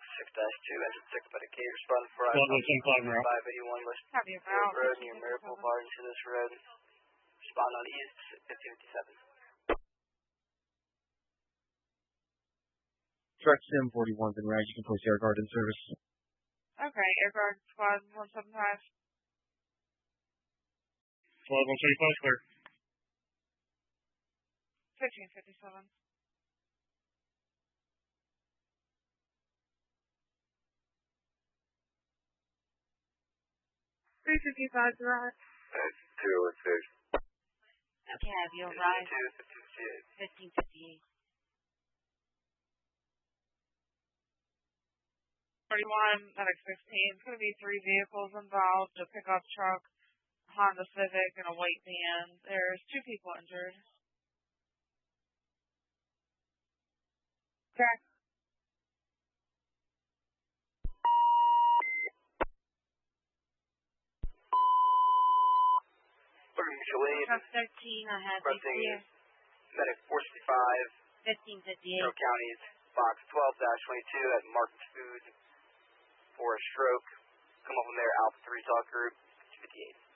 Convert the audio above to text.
6-2, engine 6 by Decatur, respond for Squad 175 route. 581 West Copy, Road near Maripold Barge to this road. Respond on East 1557. Truck Sim 41's in range. You can place Air Guard in service. Okay, Air Guard Squad 175. Squad 175 clear. 1557. Right. 206. Okay, have you arrived? 1558. 41, Medic 16. It's going to be 3 vehicles involved, a pickup truck, a Honda Civic, and a white van. There's 2 people injured. Okay. Truck 13, I have you clear. Medic 465. 1558. Carroll County's Fox 12-22 at Martin's Food for a stroke. Come up from there, Alpha 3 Talk Group 58.